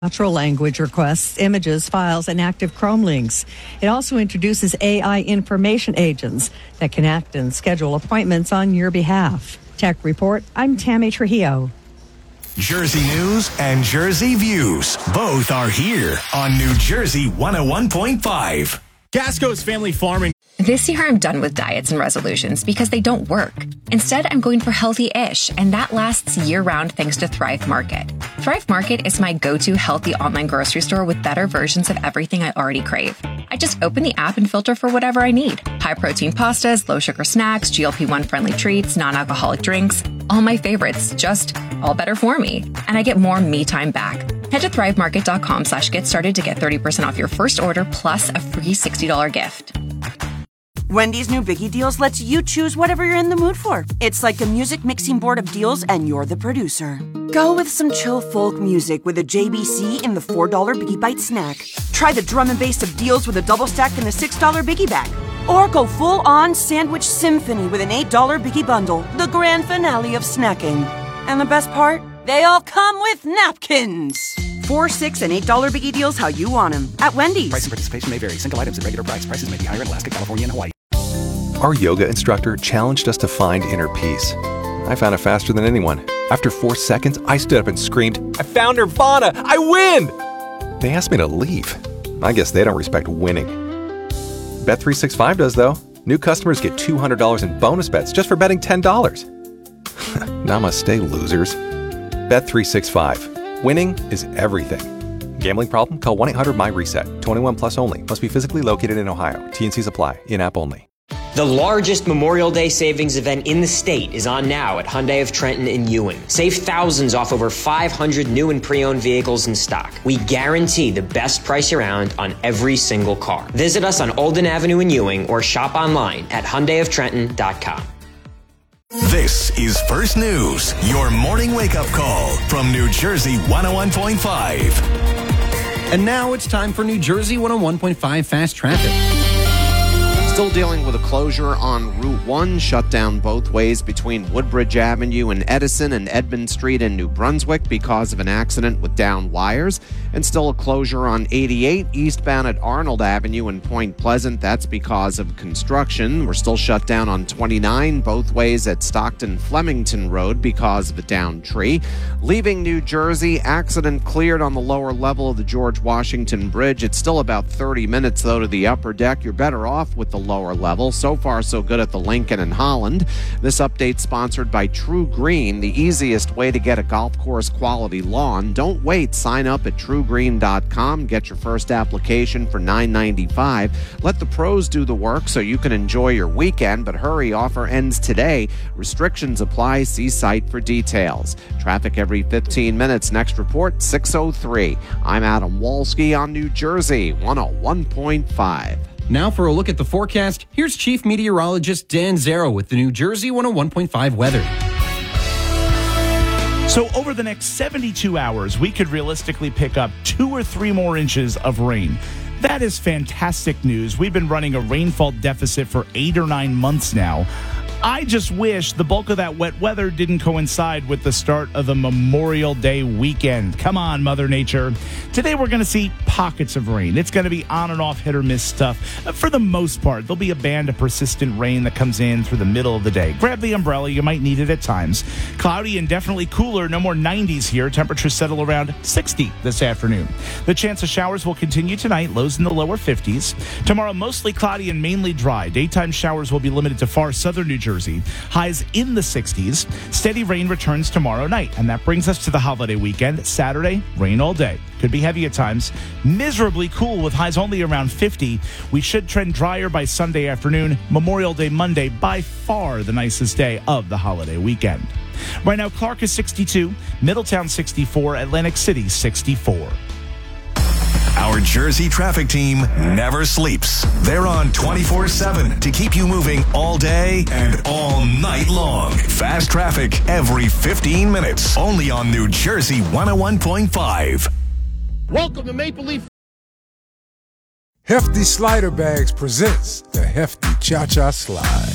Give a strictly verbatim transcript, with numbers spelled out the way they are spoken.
natural language requests, images, files, and active Chrome links. It also introduces A I information agents that can act and schedule appointments on your behalf. Tech Report, I'm Tammy Trujillo. Jersey News and Jersey Views, both are here on New Jersey one oh one point five. Gasco's Family Farming. This year, I'm done with diets and resolutions because they don't work. Instead, I'm going for healthy-ish, and that lasts year-round thanks to Thrive Market. Thrive Market is my go-to healthy online grocery store with better versions of everything I already crave. I just open the app and filter for whatever I need. High-protein pastas, low-sugar snacks, G L P one friendly treats, non-alcoholic drinks. All my favorites, just all better for me. And I get more me time back. Head to thrivemarket.com slash get started to get thirty percent off your first order plus a free sixty dollars gift. Wendy's new Biggie Deals lets you choose whatever you're in the mood for. It's like a music mixing board of deals, and you're the producer. Go with some chill folk music with a J B C in the four dollar Biggie Bite snack. Try the drum and bass of deals with a double stack in the six dollar Biggie Bag. Or go full-on sandwich symphony with an eight dollar Biggie Bundle, the grand finale of snacking. And the best part? They all come with napkins. Four, six, and eight dollar Biggie Deals how you want them at Wendy's. Price and participation may vary. Single items at regular price. Prices may be higher in Alaska, California, and Hawaii. Our yoga instructor challenged us to find inner peace. I found it faster than anyone. After four seconds, I stood up and screamed, "I found Nirvana! I win!" They asked me to leave. I guess they don't respect winning. Bet three sixty-five does, though. New customers get two hundred dollars in bonus bets just for betting ten dollars. Namaste, losers. Bet three sixty-five. Winning is everything. Gambling problem? Call one eight hundred my reset. twenty-one plus only. Must be physically located in Ohio. T N Cs apply. In-app only. The largest Memorial Day savings event in the state is on now at Hyundai of Trenton in Ewing. Save thousands off over five hundred new and pre-owned vehicles in stock. We guarantee the best price around on every single car. Visit us on Olden Avenue in Ewing or shop online at hyundai of trenton dot com. This is First News, your morning wake-up call from New Jersey one oh one point five. And now it's time for New Jersey one oh one point five Fast Traffic. Still dealing with a closure on Route one, shut down both ways between Woodbridge Avenue and Edison and Edmond Street in New Brunswick because of an accident with down wires. And still a closure on eighty-eight eastbound at Arnold Avenue in Point Pleasant. That's because of construction. We're still shut down on twenty-nine both ways at Stockton Flemington Road because of a down tree. Leaving New Jersey, accident cleared on the lower level of the George Washington Bridge. It's still about thirty minutes, though, to the upper deck. You're better off with the lower level. So far, so good at the Lincoln and Holland. This update sponsored by True Green, the easiest way to get a golf course quality lawn. Don't wait. Sign up at true green dot com. Get your first application for nine ninety-five. Let the pros do the work so you can enjoy your weekend, but hurry, offer ends today. Restrictions apply. See site for details. Traffic every fifteen minutes. Next report, six oh three. I'm Adam Walski on New Jersey one oh one point five. Now for a look at the forecast, here's Chief Meteorologist Dan Zero with the New Jersey one oh one point five weather. So over the next seventy-two hours, we could realistically pick up two or three more inches of rain. That is fantastic news. We've been running a rainfall deficit for eight or nine months now. I just wish the bulk of that wet weather didn't coincide with the start of the Memorial Day weekend. Come on, Mother Nature. Today we're going to see pockets of rain. It's going to be on and off hit or miss stuff. For the most part, there'll be a band of persistent rain that comes in through the middle of the day. Grab the umbrella. You might need it at times. Cloudy and definitely cooler. No more nineties here. Temperatures settle around sixty this afternoon. The chance of showers will continue tonight. Lows in the lower fifties. Tomorrow, mostly cloudy and mainly dry. Daytime showers will be limited to far southern New Jersey. Highs in the sixties. Steady rain returns tomorrow night. And that brings us to the holiday weekend. Saturday, rain all day. Could be heavy at times. Miserably cool with highs only around fifty. We should trend drier by Sunday afternoon. Memorial Day Monday, by far the nicest day of the holiday weekend. Right now, Clark is sixty-two, Middletown sixty-four, Atlantic City sixty-four. Our Jersey traffic team never sleeps. They're on twenty-four seven to keep you moving all day and all night long. Fast traffic every fifteen minutes. Only on New Jersey one oh one point five. Welcome to Maple Leaf. Hefty Slider Bags presents the Hefty Cha-Cha Slide.